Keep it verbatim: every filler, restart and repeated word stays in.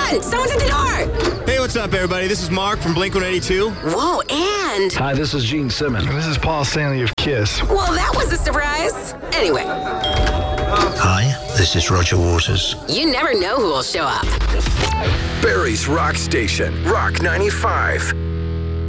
on! Someone's at the door! Hey, what's up, everybody? This is Mark from Blink one eighty-two. Whoa, and... Hi, this is Gene Simmons. And this is Paul Stanley of Kiss. Well, that was a surprise. Anyway. Hi, this is Roger Waters. You never know who will show up. Barry's Rock Station, Rock ninety-five.